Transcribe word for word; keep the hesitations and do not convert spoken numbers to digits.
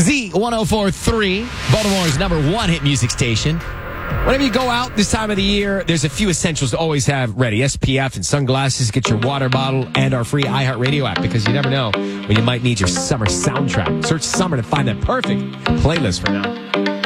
Z one oh four point three, Baltimore's number one hit music station. Whenever you go out this time of the year, there's a few essentials to always have ready. S P F and sunglasses, get your water bottle, and our free iHeartRadio app, because you never know when you might need your summer soundtrack. Search summer to find that perfect playlist for now.